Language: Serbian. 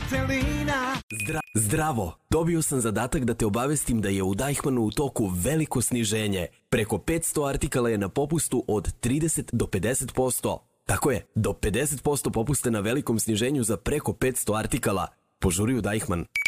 celina. Zdravo, dobio sam zadatak da te obavestim da je u Deichmannu u toku veliko sniženje. Preko 500 artikala je na popustu od 30 do 50%. Tako je, do 50% popuste na velikom sniženju za preko 500 artikala. Požuri u Deichmann.